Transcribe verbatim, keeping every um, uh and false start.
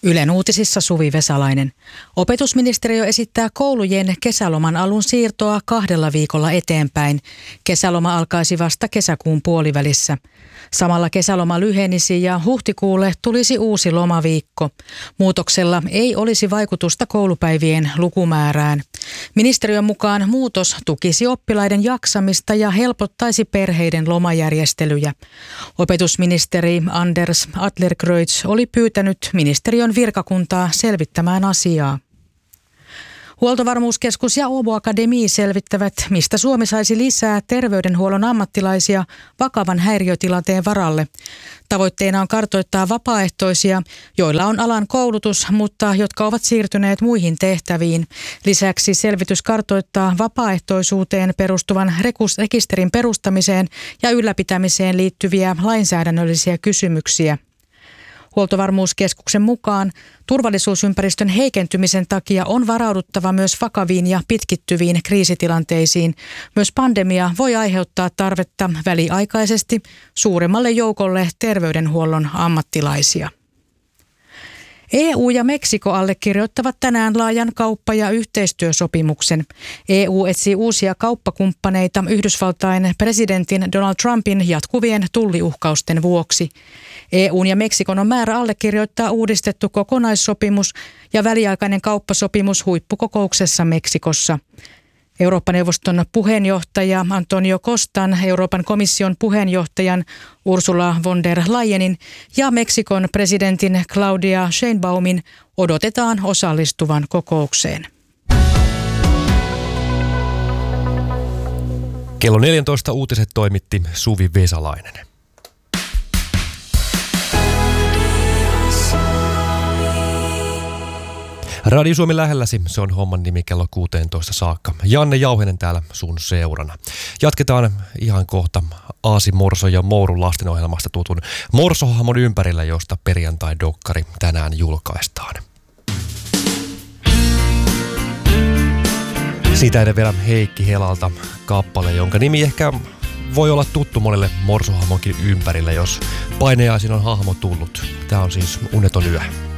Ylen uutisissa Suvi Vesalainen. Opetusministeriö esittää koulujen kesäloman alun siirtoa kahdella viikolla eteenpäin. Kesäloma alkaisi vasta kesäkuun puolivälissä. Samalla kesäloma lyhenisi ja huhtikuulle tulisi uusi lomaviikko. Muutoksella ei olisi vaikutusta koulupäivien lukumäärään. Ministeriön mukaan muutos tukisi oppilaiden jaksamista ja helpottaisi perheiden lomajärjestelyjä. Opetusministeri Anders Adlercreutz oli pyytänyt ministeriön virkakuntaa selvittämään asiaa. Huoltovarmuuskeskus ja Åbo Akademi selvittävät, mistä Suomi saisi lisää terveydenhuollon ammattilaisia vakavan häiriötilanteen varalle. Tavoitteena on kartoittaa vapaaehtoisia, joilla on alan koulutus, mutta jotka ovat siirtyneet muihin tehtäviin. Lisäksi selvitys kartoittaa vapaaehtoisuuteen perustuvan rekisterin perustamiseen ja ylläpitämiseen liittyviä lainsäädännöllisiä kysymyksiä. Huoltovarmuuskeskuksen mukaan turvallisuusympäristön heikentymisen takia on varauduttava myös vakaviin ja pitkittyviin kriisitilanteisiin. Myös pandemia voi aiheuttaa tarvetta väliaikaisesti suuremmalle joukolle terveydenhuollon ammattilaisia. E U ja Meksiko allekirjoittavat tänään laajan kauppa- ja yhteistyösopimuksen. E U etsii uusia kauppakumppaneita Yhdysvaltain presidentin Donald Trumpin jatkuvien tulliuhkausten vuoksi. E U:n ja Meksikon on määrä allekirjoittaa uudistettu kokonaissopimus ja väliaikainen kauppasopimus huippukokouksessa Meksikossa. Eurooppa-neuvoston puheenjohtaja Antonio Costan, Euroopan komission puheenjohtajan Ursula von der Leyenin ja Meksikon presidentin Claudia Sheinbaumin odotetaan osallistuvan kokoukseen. Kello neljätoista uutiset toimitti Suvi Vesalainen. Radio Suomi lähelläsi, se on homman nimi kello kuusitoista saakka. Janne Jauhinen täällä sun seurana. Jatketaan ihan kohta Aasi Morso ja Mourun lastenohjelmasta tutun Morso-hahmon ympärillä, josta perjantai-dokkari tänään julkaistaan. Siitä ennen vielä Heikki Helalta kappale, jonka nimi ehkä voi olla tuttu monelle Morso-hahmonkin ympärillä, jos painajaisin on hahmo tullut. Tää on siis Uneton yö.